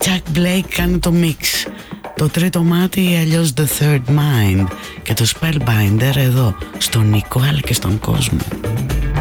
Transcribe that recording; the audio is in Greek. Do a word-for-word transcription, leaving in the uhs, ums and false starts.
Chuck Blake κάνει το mix. Το τρίτο μάτι ή αλλιώς The Third Mind και το Spellbinder εδώ στον Νικό αλλά και στον κόσμο.